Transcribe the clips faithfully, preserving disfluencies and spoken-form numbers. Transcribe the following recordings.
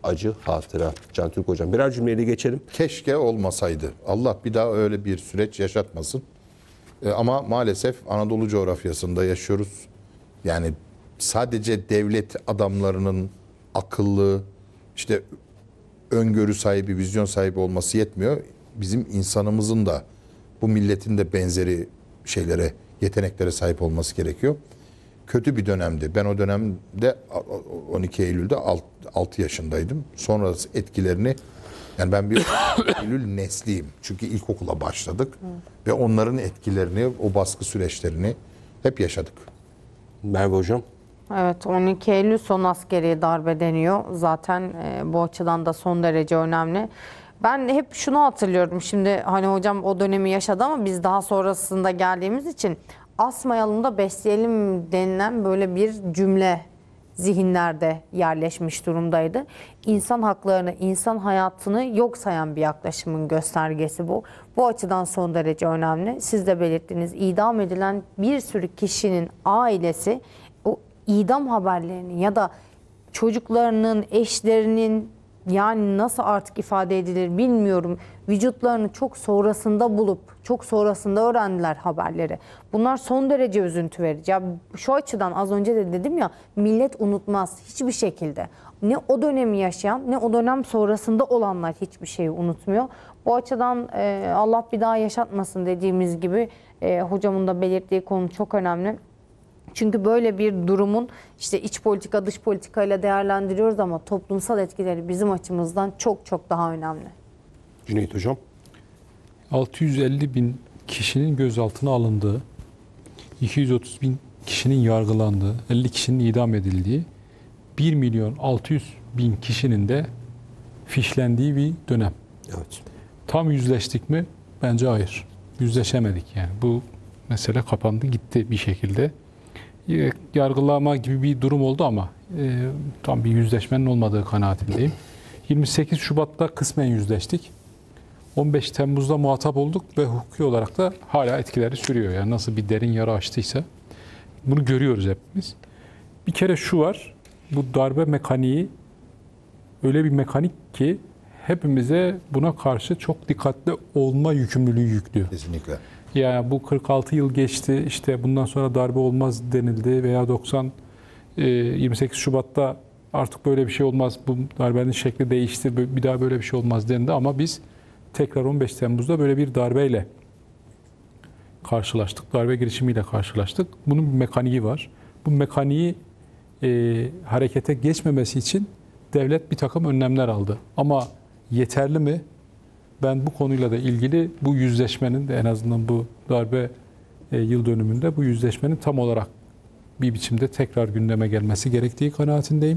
acı hatıra. Can Türk Hocam, birer cümleyle geçelim. Keşke olmasaydı. Allah bir daha öyle bir süreç yaşatmasın. E, ama maalesef Anadolu coğrafyasında yaşıyoruz. Yani sadece devlet adamlarının akıllı, işte öngörü sahibi, vizyon sahibi olması yetmiyor. Bizim insanımızın da, bu milletin de benzeri şeylere, yeteneklere sahip olması gerekiyor. Kötü bir dönemdi. Ben o dönemde on iki Eylül'de altı yaşındaydım. Sonrası etkilerini, yani ben bir Eylül nesliyim. Çünkü ilkokula başladık. Hı. Ve onların etkilerini, o baskı süreçlerini hep yaşadık. Merve Hocam. Evet, on iki Eylül son askeri darbe deniyor. Zaten e, bu açıdan da son derece önemli. Ben hep şunu hatırlıyorum. Şimdi hani hocam o dönemi yaşadı ama biz daha sonrasında geldiğimiz için asmayalım da besleyelim denilen böyle bir cümle zihinlerde yerleşmiş durumdaydı. İnsan haklarını, insan hayatını yok sayan bir yaklaşımın göstergesi bu. Bu açıdan son derece önemli. Siz de belirttiniz, idam edilen bir sürü kişinin ailesi o idam haberlerini ya da çocuklarının, eşlerinin, yani nasıl artık ifade edilir bilmiyorum, vücutlarını çok sonrasında bulup çok sonrasında öğrendiler haberleri. Bunlar son derece üzüntü verici. Ya şu açıdan az önce de dedim ya, millet unutmaz hiçbir şekilde. Ne o dönemi yaşayan ne o dönem sonrasında olanlar hiçbir şeyi unutmuyor. Bu açıdan e, Allah bir daha yaşatmasın dediğimiz gibi e, hocamın da belirttiği konu çok önemli. Çünkü böyle bir durumun işte iç politika, dış politikayla değerlendiriyoruz ama toplumsal etkileri bizim açımızdan çok çok daha önemli. Cüneyt Hocam. altı yüz elli bin kişinin gözaltına alındığı, iki yüz otuz bin kişinin yargılandığı, elli kişinin idam edildiği, bir milyon altı yüz bin kişinin de fişlendiği bir dönem. Evet. Tam yüzleştik mi? Bence hayır. Yüzleşemedik yani. Bu mesele kapandı gitti bir şekilde. Yargılama gibi bir durum oldu ama e, tam bir yüzleşmenin olmadığı kanaatindeyim. yirmi sekiz Şubat'ta kısmen yüzleştik. on beş Temmuz'da muhatap olduk ve hukuki olarak da hala etkileri sürüyor. Yani nasıl bir derin yara açtıysa bunu görüyoruz hepimiz. Bir kere şu var, bu darbe mekaniği öyle bir mekanik ki hepimize buna karşı çok dikkatli olma yükümlülüğü yüklüyor. Kesinlikle. Yani bu kırk altı yıl geçti, işte bundan sonra darbe olmaz denildi veya doksan yirmi sekiz Şubat'ta artık böyle bir şey olmaz, bu darbenin şekli değişti, bir daha böyle bir şey olmaz denildi ama biz tekrar on beş Temmuz'da böyle bir darbeyle karşılaştık, darbe girişimiyle karşılaştık. Bunun bir mekaniği var. Bu mekaniği e, harekete geçmemesi için devlet bir takım önlemler aldı. Ama yeterli mi? Ben bu konuyla da ilgili bu yüzleşmenin de en azından bu darbe e, yıl dönümünde bu yüzleşmenin tam olarak bir biçimde tekrar gündeme gelmesi gerektiği kanaatindeyim.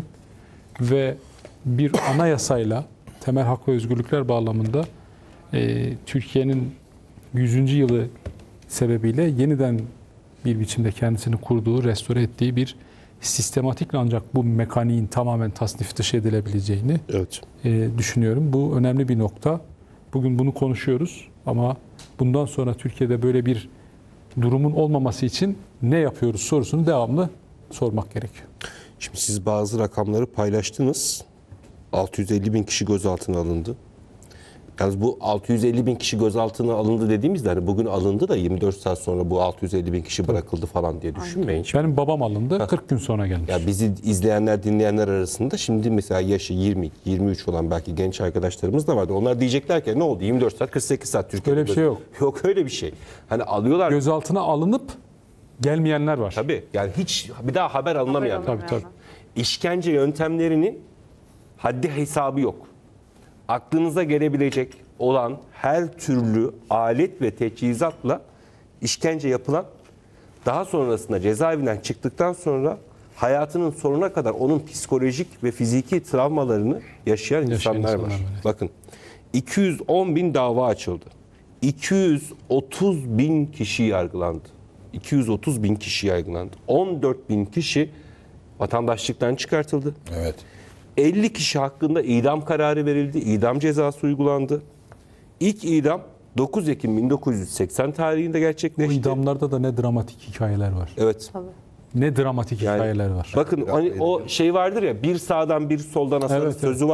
Ve bir anayasayla temel hak ve özgürlükler bağlamında e, Türkiye'nin yüzüncü yılı sebebiyle yeniden bir biçimde kendisini kurduğu, restore ettiği bir sistematikle ancak bu mekaniğin tamamen tasnif dışı edilebileceğini Evet. e, düşünüyorum. Bu önemli bir nokta. Bugün bunu konuşuyoruz ama bundan sonra Türkiye'de böyle bir durumun olmaması için ne yapıyoruz sorusunu devamlı sormak gerekiyor. Şimdi siz bazı rakamları paylaştınız. altı yüz elli bin kişi gözaltına alındı. Yalnız bu altı yüz elli bin kişi gözaltına alındı dediğimizde hani bugün alındı da yirmi dört saat sonra bu altı yüz elli bin kişi bırakıldı falan diye düşünmeyin. Şimdi, Benim babam alındı, kırk gün sonra gelmiş. ya bizi izleyenler, dinleyenler arasında şimdi mesela yaşı yirmi yirmi üç olan belki genç arkadaşlarımız da vardı. Onlar diyecekler ki ne oldu? yirmi dört saat, kırk sekiz saat Türkiye'de. Öyle bir şey yok. Yok öyle bir şey. Hani alıyorlar. Gözaltına alınıp gelmeyenler var. Tabii. Yani hiç bir daha haber alınamayan. Tabii tabii. İşkence yöntemlerinin haddi hesabı yok. Aklınıza gelebilecek olan her türlü alet ve teçhizatla işkence yapılan, daha sonrasında cezaevinden çıktıktan sonra hayatının sonuna kadar onun psikolojik ve fiziki travmalarını yaşayan, Yaşayan insanlar, insanlar var. var. Bakın, iki yüz on bin dava açıldı. iki yüz otuz bin kişi yargılandı. iki yüz otuz bin kişi yargılandı. on dört bin kişi vatandaşlıktan çıkartıldı. Evet. elli kişi hakkında idam kararı verildi, idam cezası uygulandı. İlk idam dokuz Ekim bin dokuz yüz seksen tarihinde Bu gerçekleşti. idamlarda da ne dramatik hikayeler var. Evet. Tabii. Ne dramatik Yani hikayeler var. bakın hani o şey vardır ya, bir sağdan bir soldan aslında Evet, sözü var.